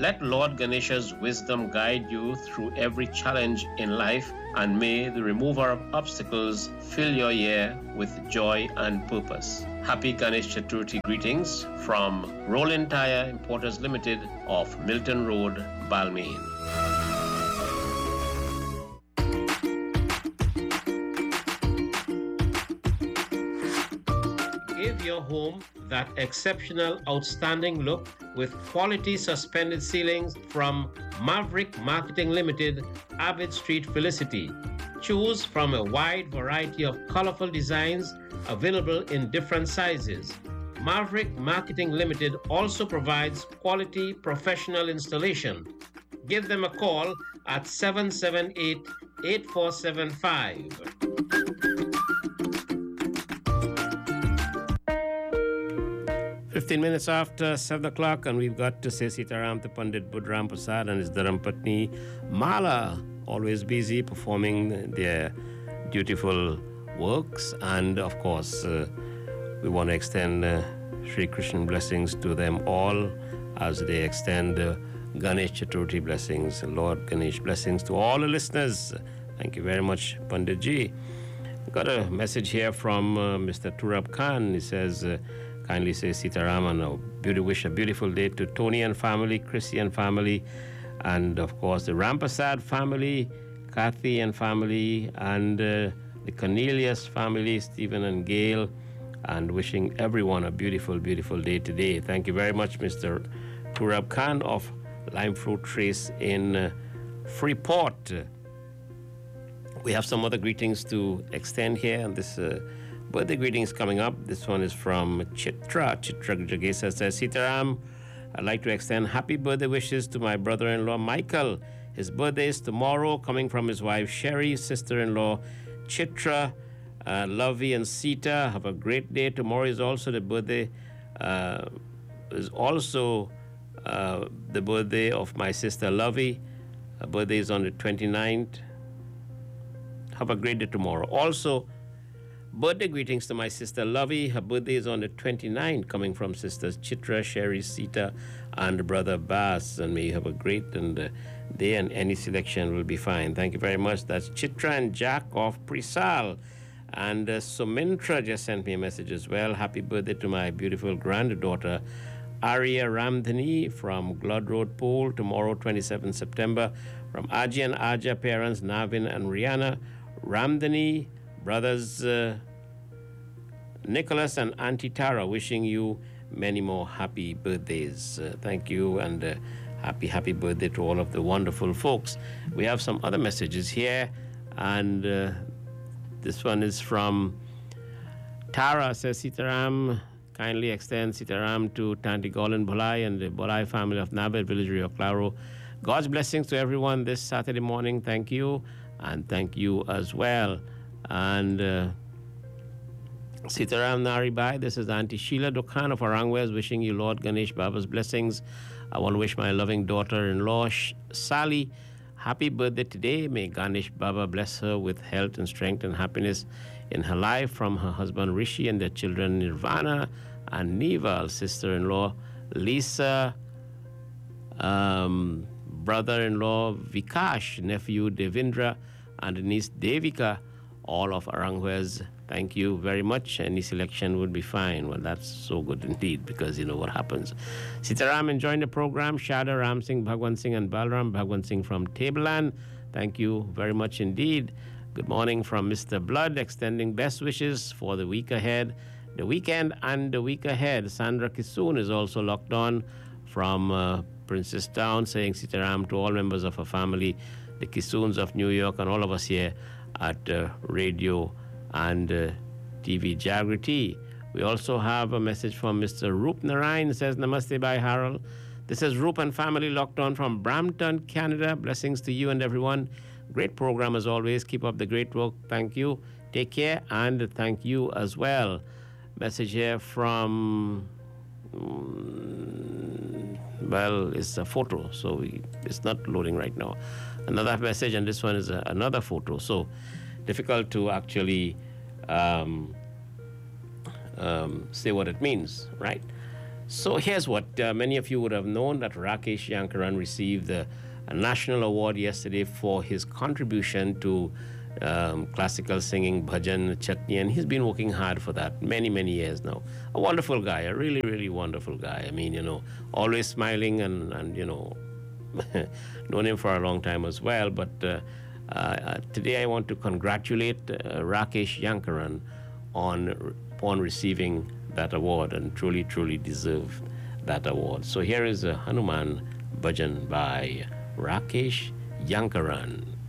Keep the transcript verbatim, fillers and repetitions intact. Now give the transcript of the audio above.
Let Lord Ganesha's wisdom guide you through every challenge in life, and may the remover of obstacles fill your year with joy and purpose. Happy Ganesh Chaturthi greetings from Roland Tire Importers Limited of Milton Road, Balmain. Give your home that exceptional, outstanding look with quality suspended ceilings from Maverick Marketing Limited, Abbott Street, Felicity. Choose from a wide variety of colorful designs available in different sizes. Maverick Marketing Limited also provides quality professional installation. Give them a call at seven seven eight, eight four seven five. fifteen minutes after seven o'clock, and we've got to say Sitaram to Pandit Budram Prasad and his Dharam-Patni Mala, always busy performing their dutiful works. And of course, uh, we want to extend uh, Sri Krishna blessings to them all as they extend uh, Ganesh Chaturthi blessings, Lord Ganesh blessings to all the listeners. Thank you very much, Pandit Ji. Got a message here from uh, Mister Turab Khan. He says, uh, kindly say Sitaraman, a beauty, wish a beautiful day to Tony and family, Chrissy and family, and of course the Rampasad family, Kathy and family, and uh, the Cornelius family, Stephen and Gail, and wishing everyone a beautiful, beautiful day today. Thank you very much, Mister Turab Khan of Lime Fruit Trace in uh, Freeport. We have some other greetings to extend here, and this uh, birthday greetings coming up. This one is from Chitra. Chitra Jagesa says, Sitaram, I'd like to extend happy birthday wishes to my brother-in-law, Michael. His birthday is tomorrow, coming from his wife, Sherry, sister-in-law, Chitra, uh, Lovey, and Sita. Have a great day. Tomorrow is also the birthday, uh, is also uh, the birthday of my sister, Lovey. Her birthday is on the twenty-ninth. Have a great day tomorrow. Also, birthday greetings to my sister Lovey. Her birthday is on the twenty-ninth, coming from sisters Chitra, Sherry, Sita, and brother Bas. And may you have a great and uh, day, and any selection will be fine. Thank you very much. That's Chitra and Jack of Prisal. And uh, Sumintra just sent me a message as well. Happy birthday to my beautiful granddaughter, Arya Ramdhani from Glod Road Pool. Tomorrow, twenty-seventh September. From Aji and Aja parents, Navin and Rihanna Ramdhani, brothers uh, Nicholas and Auntie Tara, wishing you many more happy birthdays. Uh, thank you, and uh, happy, happy birthday to all of the wonderful folks. We have some other messages here, and uh, this one is from Tara. Says, Sitaram, kindly extend Sitaram to Tanti Golan Bolai and the Bolai family of Nabed, village Rio Claro. God's blessings to everyone this Saturday morning. Thank you, and thank you as well. And uh, Sitaram Naribai, this is Auntie Sheila Dukhan of Arangwes, wishing you Lord Ganesh Baba's blessings. I want to wish my loving daughter-in-law, Sally, happy birthday today. May Ganesh Baba bless her with health and strength and happiness in her life, from her husband Rishi and their children Nirvana and Nival, sister-in-law Lisa, um, brother-in-law Vikash, nephew Devindra, and niece Devika, all of Arangwes. Thank you very much. Any selection would be fine. Well, that's so good indeed, because you know what happens. Sitaram enjoying the program. Shada Ram Singh, Bhagwan Singh, and Balram. Bhagwan Singh from Tableland. Thank you very much indeed. Good morning from Mister Blood, extending best wishes for the week ahead, the weekend, and the week ahead. Sandra Kisoon is also locked on from uh, Princess Town, saying Sitaram to all members of her family, the Kisoons of New York, and all of us here at uh, Radio and uh, T V Jagriti. We also have a message from Mister Roop Narayan. Says, Namaste, bye, Harold. This is Roop and family locked on from Brampton, Canada. Blessings to you and everyone. Great program as always. Keep up the great work. Thank you. Take care, and thank you as well. Message here from, um, well, it's a photo, so we, it's not loading right now. Another message, and this one is a, another photo. So difficult to actually um, um, say what it means, right? So here's what uh, many of you would have known that Rakesh Yankaran received the a national award yesterday for his contribution to um, classical singing, bhajan, chutney, and he's been working hard for that many, many years now. A wonderful guy, a really, really wonderful guy. I mean, you know, always smiling and, and you know, known him for a long time as well. But uh, uh, today I want to congratulate uh, Rakesh Yankaran on, upon receiving that award and truly, truly deserved that award. So here is a Hanuman bhajan by Rakesh Yankaran.